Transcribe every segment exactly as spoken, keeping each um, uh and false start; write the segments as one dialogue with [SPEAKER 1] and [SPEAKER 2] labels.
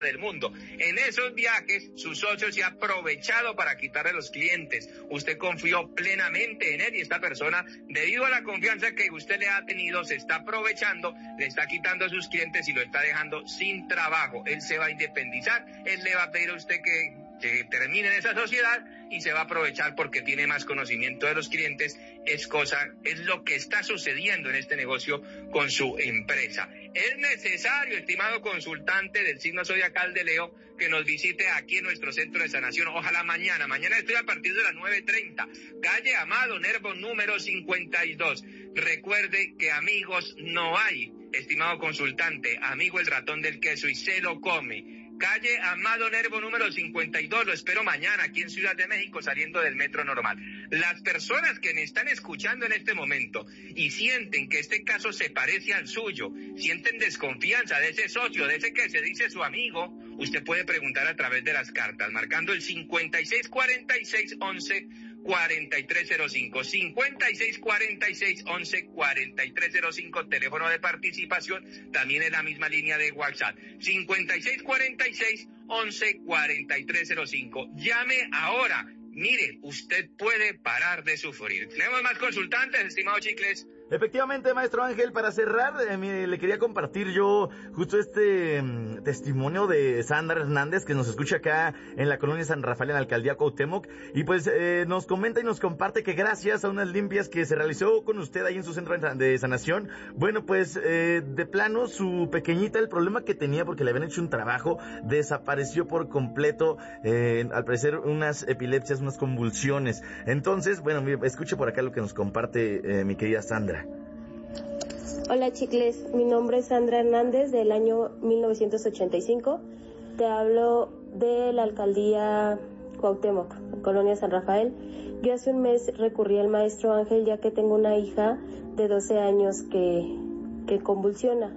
[SPEAKER 1] del mundo. En esos viajes, su socio se ha aprovechado para quitarle los clientes. Usted confió plenamente en él y esta persona, debido a la confianza que usted le ha tenido, se está aprovechando, le está quitando a sus clientes y lo está dejando sin trabajo. Él se va a independizar, él le va a pedir a usted que, que termine en esa sociedad y se va a aprovechar porque tiene más conocimiento de los clientes. Es cosa, es lo que está sucediendo en este negocio con su empresa. Es necesario, estimado consultante del signo zodiacal de Leo, que nos visite aquí en nuestro centro de sanación. Ojalá mañana. Mañana estoy a partir de las nueve treinta. Calle Amado Nervo número cincuenta y dos. Recuerde que amigos no hay, estimado consultante. Amigo el ratón del queso y se lo come. Calle Amado Nervo número cincuenta y dos, lo espero mañana aquí en Ciudad de México saliendo del metro normal. Las personas que me están escuchando en este momento y sienten que este caso se parece al suyo, sienten desconfianza de ese socio, de ese que se dice su amigo, usted puede preguntar a través de las cartas, marcando el cincuenta y seis cuarenta y seis once cuarenta y tres cero cinco, cincuenta y seis cuarenta y seis once cuarenta y tres cero cinco, teléfono de participación, también en la misma línea de WhatsApp, cincuenta y seis cuarenta y seis once cuarenta y tres cero cinco. Llame ahora. Mire, usted puede parar de sufrir. Tenemos más consultantes, estimado Chicles.
[SPEAKER 2] Efectivamente, maestro Ángel, para cerrar, eh, mire, le quería compartir yo justo este mm, testimonio de Sandra Hernández, que nos escucha acá en la colonia San Rafael, en la alcaldía Cuauhtémoc, y pues eh, nos comenta y nos comparte que gracias a unas limpias que se realizó con usted ahí en su centro de sanación, bueno, pues eh, de plano su pequeñita, el problema que tenía porque le habían hecho un trabajo, desapareció por completo, eh, al parecer unas epilepsias, unas convulsiones. Entonces, bueno, mire, escuche por acá lo que nos comparte eh, mi querida Sandra.
[SPEAKER 3] Hola Chicles, mi nombre es Sandra Hernández del año mil novecientos ochenta y cinco. Te hablo de la alcaldía Cuauhtémoc, colonia San Rafael. Yo hace un mes recurrí al maestro Ángel ya que tengo una hija de doce años que, que convulsiona.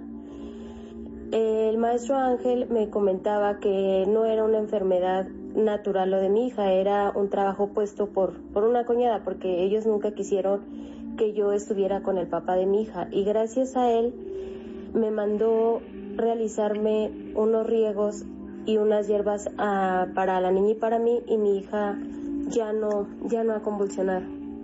[SPEAKER 3] El maestro Ángel me comentaba que no era una enfermedad natural lo de mi hija, era un trabajo puesto por, por una cuñada porque ellos nunca quisieron que yo estuviera con el papá de mi hija y gracias a él me mandó realizarme unos riegos y unas hierbas uh, para la niña y para mí y mi hija ya no, ya no va a convulsionar.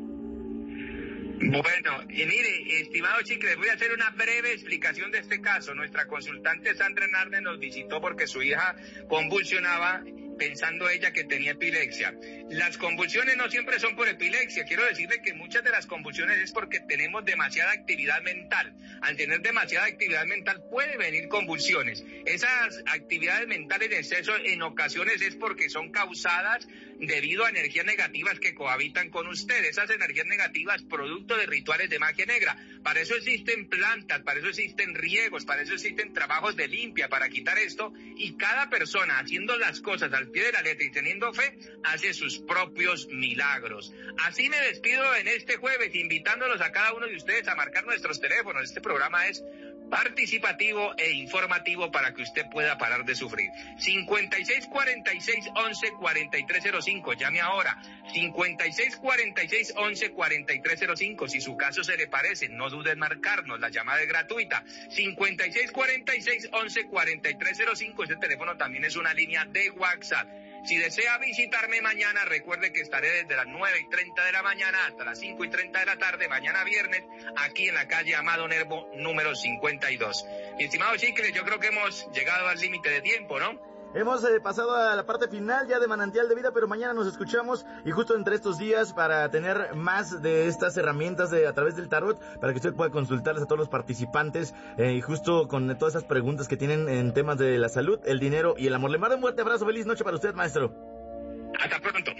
[SPEAKER 1] Bueno, y mire, estimado Chicles, voy a hacer una breve explicación de este caso. Nuestra consultante Sandra Hernández nos visitó porque su hija convulsionaba pensando ella que tenía epilepsia. Las convulsiones no siempre son por epilepsia. Quiero decirle que muchas de las convulsiones es porque tenemos demasiada actividad mental. Al tener demasiada actividad mental puede venir convulsiones. Esas actividades mentales en exceso en ocasiones es porque son causadas debido a energías negativas que cohabitan con usted. Esas energías negativas producto de rituales de magia negra. Para eso existen plantas, para eso existen riegos, para eso existen trabajos de limpia, para quitar esto. Y cada persona haciendo las cosas al pie de la letra y teniendo fe, hace sus propios milagros. Así me despido en este jueves, invitándolos a cada uno de ustedes a marcar nuestros teléfonos. Este programa es participativo e informativo para que usted pueda parar de sufrir. cincuenta y seis cuarenta y seis once cuarenta y tres cero cinco, llame ahora. cincuenta y seis cuarenta y seis once cuarenta y tres cero cinco, si su caso se le parece, no dude en marcarnos, la llamada es gratuita. cincuenta y seis cuarenta y seis once cuarenta y tres cero cinco, este teléfono también es una línea de WhatsApp. Si desea visitarme mañana, recuerde que estaré desde las nueve y treinta de la mañana hasta las cinco y treinta de la tarde, mañana viernes, aquí en la calle Amado Nervo, número cincuenta y dos. Mi estimado Chicles, yo creo que hemos llegado al límite de tiempo, ¿no?
[SPEAKER 2] Hemos eh, pasado a la parte final ya de Manantial de Vida, pero mañana nos escuchamos y justo entre estos días para tener más de estas herramientas de a través del tarot, para que usted pueda consultarles a todos los participantes eh, y justo con todas esas preguntas que tienen en temas de la salud, el dinero y el amor. Le mando un fuerte abrazo, feliz noche para usted, maestro.
[SPEAKER 1] Hasta pronto.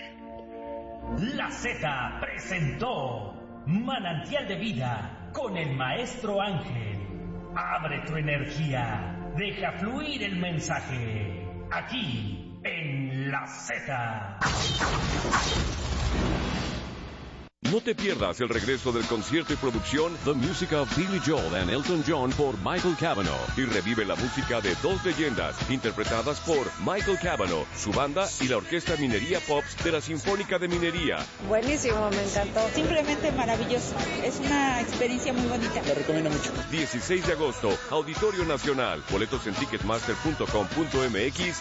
[SPEAKER 4] La Z presentó Manantial de Vida con el maestro Ángel. Abre tu energía, deja fluir el mensaje. Aquí, en La Z.
[SPEAKER 5] No te pierdas el regreso del concierto y producción The Music of Billy Joel and Elton John por Michael Cavanaugh y revive la música de dos leyendas interpretadas por Michael Cavanaugh, su banda y la Orquesta Minería Pops de la Sinfónica de Minería.
[SPEAKER 6] Buenísimo, me encantó. Simplemente maravilloso. Es una experiencia muy bonita.
[SPEAKER 7] La recomiendo mucho.
[SPEAKER 5] dieciséis de agosto, Auditorio Nacional. Boletos en ticketmaster punto com punto m x